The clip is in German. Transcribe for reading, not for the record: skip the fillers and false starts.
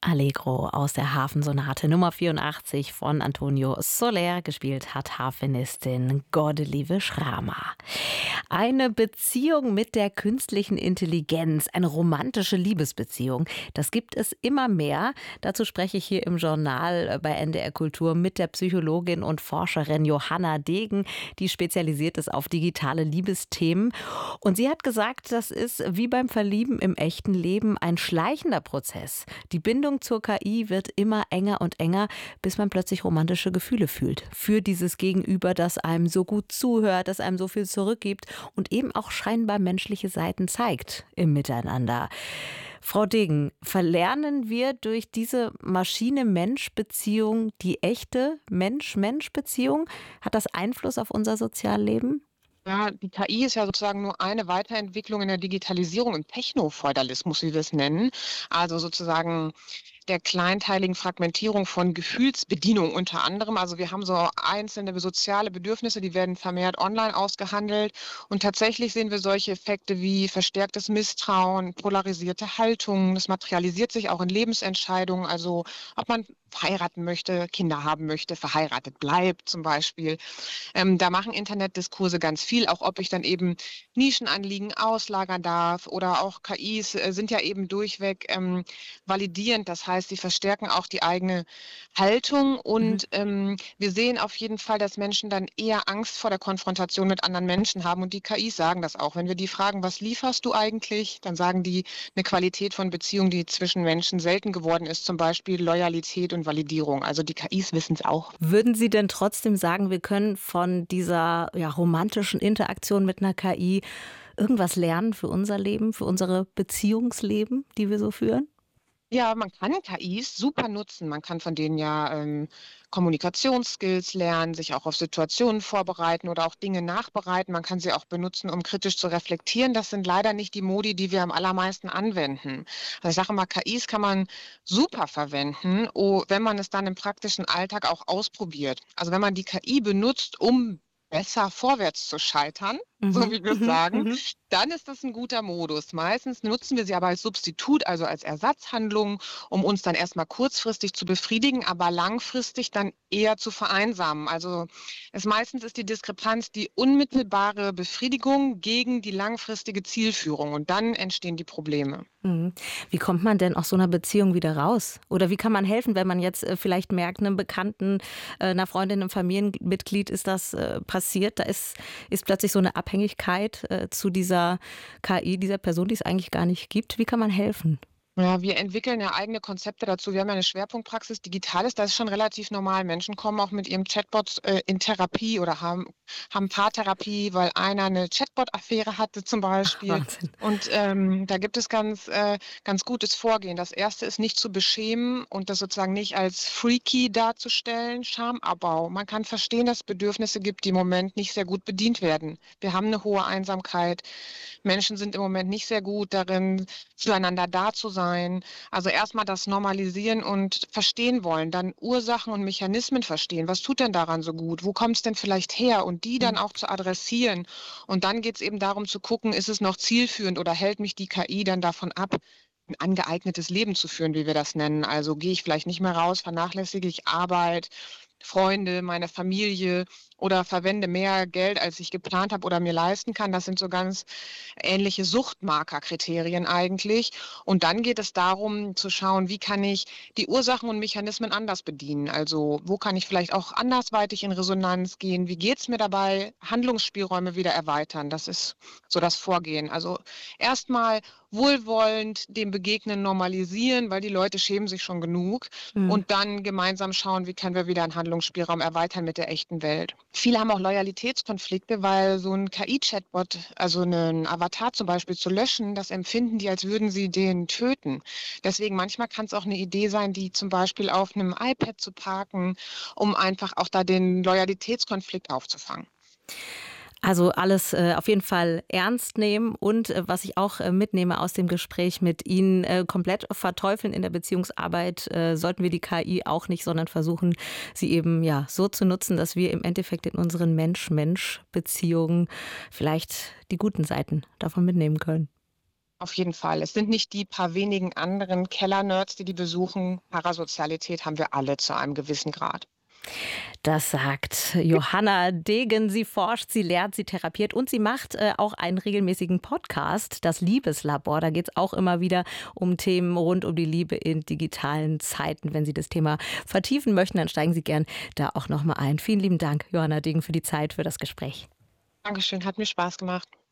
Allegro aus der Hafensonate Nummer 84 von Antonio Soler, gespielt hat Harfenistin Godelieve Schramer. Eine Beziehung mit der künstlichen Intelligenz, eine romantische Liebesbeziehung, das gibt es immer mehr. Dazu spreche ich hier im Journal bei NDR Kultur mit der Psychologin und Forscherin Johanna Degen, die spezialisiert ist auf digitale Liebesthemen. Und sie hat gesagt, das ist wie beim Verlieben im echten Leben ein schleichender Prozess. Die Bindung zur KI wird immer enger und enger, bis man plötzlich romantische Gefühle fühlt. Für dieses Gegenüber, das einem so gut zuhört, das einem so viel zurückgibt und eben auch scheinbar menschliche Seiten zeigt im Miteinander. Frau Degen, verlernen wir durch diese Maschine-Mensch-Beziehung die echte Mensch-Mensch-Beziehung? Hat das Einfluss auf unser Sozialleben? Ja, die KI ist ja sozusagen nur eine Weiterentwicklung in der Digitalisierung, im Technofeudalismus, wie wir es nennen. Also sozusagen der kleinteiligen Fragmentierung von Gefühlsbedienung unter anderem. Also wir haben so einzelne soziale Bedürfnisse, die werden vermehrt online ausgehandelt. Und tatsächlich sehen wir solche Effekte wie verstärktes Misstrauen, polarisierte Haltungen. Das materialisiert sich auch in Lebensentscheidungen, also ob man heiraten möchte, Kinder haben möchte, verheiratet bleibt zum Beispiel. Da machen Internetdiskurse ganz viel, auch ob ich dann eben Nischenanliegen auslagern darf, oder auch KIs sind ja eben durchweg validierend. Das heißt, sie verstärken auch die eigene Haltung, Mhm. und wir sehen auf jeden Fall, dass Menschen dann eher Angst vor der Konfrontation mit anderen Menschen haben, und die KIs sagen das auch. Wenn wir die fragen, was lieferst du eigentlich, dann sagen die eine Qualität von Beziehung, die zwischen Menschen selten geworden ist, zum Beispiel Loyalität und Validierung. Also die KIs wissen es auch. Würden Sie denn trotzdem sagen, wir können von dieser romantischen Interaktion mit einer KI irgendwas lernen für unser Leben, für unsere Beziehungsleben, die wir so führen? Ja, man kann KIs super nutzen. Man kann von denen ja Kommunikationsskills lernen, sich auch auf Situationen vorbereiten oder auch Dinge nachbereiten. Man kann sie auch benutzen, um kritisch zu reflektieren. Das sind leider nicht die Modi, die wir am allermeisten anwenden. Also ich sage mal, KIs kann man super verwenden, wenn man es dann im praktischen Alltag auch ausprobiert. Also wenn man die KI benutzt, um besser vorwärts zu scheitern, so Mhm, wie wir es mhm, sagen, mhm. dann ist das ein guter Modus. Meistens nutzen wir sie aber als Substitut, also als Ersatzhandlung, um uns dann erst mal kurzfristig zu befriedigen, aber langfristig dann eher zu vereinsamen. Also, meistens ist die Diskrepanz die unmittelbare Befriedigung gegen die langfristige Zielführung, und dann entstehen die Probleme. Mhm. Wie kommt man denn aus so einer Beziehung wieder raus? Oder wie kann man helfen, wenn man jetzt vielleicht merkt, einem Bekannten, 'ner Freundin, 'nem Familienmitglied ist das passiert, da ist plötzlich so eine Abhängigkeit zu dieser KI, dieser Person, die es eigentlich gar nicht gibt. Wie kann man helfen? Ja, wir entwickeln ja eigene Konzepte dazu. Wir haben ja eine Schwerpunktpraxis Digitales, das ist schon relativ normal. Menschen kommen auch mit ihrem Chatbot in Therapie oder haben Paartherapie, weil einer eine Chatbot-Affäre hatte zum Ach, Beispiel. Wahnsinn. Und da gibt es ganz gutes Vorgehen. Das erste ist, nicht zu beschämen und das sozusagen nicht als freaky darzustellen. Schamabbau. Man kann verstehen, dass es Bedürfnisse gibt, die im Moment nicht sehr gut bedient werden. Wir haben eine hohe Einsamkeit. Menschen sind im Moment nicht sehr gut darin, füreinander da zu sein. Also erstmal das normalisieren und verstehen wollen, dann Ursachen und Mechanismen verstehen. Was tut denn daran so gut? Wo kommt es denn vielleicht her? Und die dann Mhm. auch zu adressieren. Und dann geht es eben darum zu gucken, ist es noch zielführend oder hält mich die KI dann davon ab, ein angeeignetes Leben zu führen, wie wir das nennen. Also gehe ich vielleicht nicht mehr raus, vernachlässige ich Arbeit, Freunde, meine Familie, oder verwende mehr Geld, als ich geplant habe oder mir leisten kann. Das sind so ganz ähnliche Suchtmarkerkriterien eigentlich. Und dann geht es darum zu schauen, wie kann ich die Ursachen und Mechanismen anders bedienen? Also wo kann ich vielleicht auch andersweitig in Resonanz gehen? Wie geht es mir dabei? Handlungsspielräume wieder erweitern. Das ist so das Vorgehen. Also erstmal wohlwollend dem Begegnen normalisieren, weil die Leute schämen sich schon genug, Mhm. und dann gemeinsam schauen, wie können wir wieder einen Handlungsspielraum erweitern mit der echten Welt. Viele haben auch Loyalitätskonflikte, weil so ein KI-Chatbot, also einen Avatar zum Beispiel zu löschen, das empfinden die, als würden sie den töten. Deswegen manchmal kann es auch eine Idee sein, die zum Beispiel auf einem iPad zu parken, um einfach auch da den Loyalitätskonflikt aufzufangen. Also alles auf jeden Fall ernst nehmen und was ich auch mitnehme aus dem Gespräch mit Ihnen, komplett verteufeln in der Beziehungsarbeit sollten wir die KI auch nicht, sondern versuchen, sie eben ja so zu nutzen, dass wir im Endeffekt in unseren Mensch-Mensch-Beziehungen vielleicht die guten Seiten davon mitnehmen können. Auf jeden Fall. Es sind nicht die paar wenigen anderen Keller-Nerds, die besuchen. Parasozialität haben wir alle zu einem gewissen Grad. Das sagt Johanna Degen. Sie forscht, sie lehrt, sie therapiert und sie macht auch einen regelmäßigen Podcast, das Liebeslabor. Da geht es auch immer wieder um Themen rund um die Liebe in digitalen Zeiten. Wenn Sie das Thema vertiefen möchten, dann steigen Sie gern da auch nochmal ein. Vielen lieben Dank, Johanna Degen, für die Zeit, für das Gespräch. Dankeschön, hat mir Spaß gemacht.